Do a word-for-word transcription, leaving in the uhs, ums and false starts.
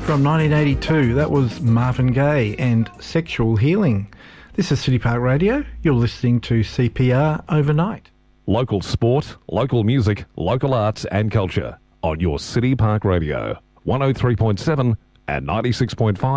from nineteen eighty-two. That was Marvin Gaye and Sexual Healing. This is City Park Radio. You're listening to C P R Overnight. Local sport, local music, local arts and culture on your City Park Radio. one oh three point seven and ninety-six point five.